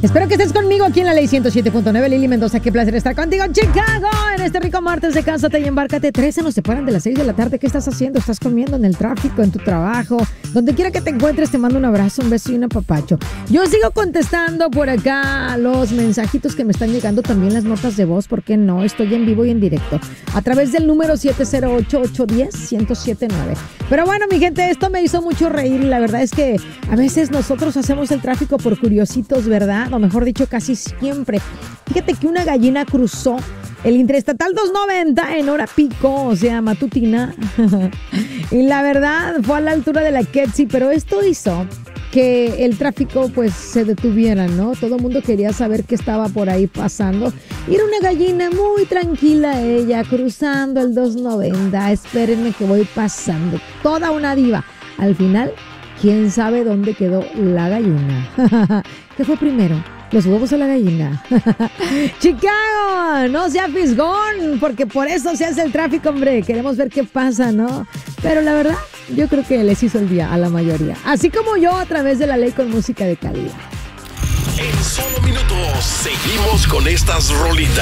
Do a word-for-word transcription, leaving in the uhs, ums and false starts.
Espero que estés conmigo aquí en la Ley ciento siete punto nueve. Lili Mendoza, qué placer estar contigo, Chicago, en este rico martes de Cásate y Embárcate. trece nos separan de las seis de la tarde. ¿Qué estás haciendo? ¿Estás comiendo en el tráfico, en tu trabajo? Donde quiera que te encuentres, te mando un abrazo, un beso y un apapacho. Yo sigo contestando por acá los mensajitos que me están llegando, también las notas de voz, ¿por qué no? Estoy en vivo y en directo a través del número siete cero ocho, ocho uno cero, uno cero siete nueve. Pero bueno, mi gente, esto me hizo mucho reír y la verdad es que a veces nosotros hacemos el tráfico por curiositos, ¿verdad? O mejor dicho, casi siempre. Fíjate que una gallina cruzó el Interestatal doscientos noventa en hora pico, o sea, matutina. Y la verdad fue a la altura de la Ketsi, pero esto hizo que el tráfico pues se detuviera, ¿no? Todo el mundo quería saber qué estaba por ahí pasando. Y era una gallina muy tranquila ella, cruzando el doscientos noventa. Espérenme que voy pasando. Toda una diva. Al final, ¿quién sabe dónde quedó la gallina? ¿Qué fue primero? ¿Los huevos o la gallina? Chicago, no sea fisgón, porque por eso se hace el tráfico, hombre. Queremos ver qué pasa, ¿no? Pero la verdad, yo creo que les hizo el día a la mayoría. Así como yo, a través de la ley con música de calidad. En solo minutos, seguimos con estas rolitas.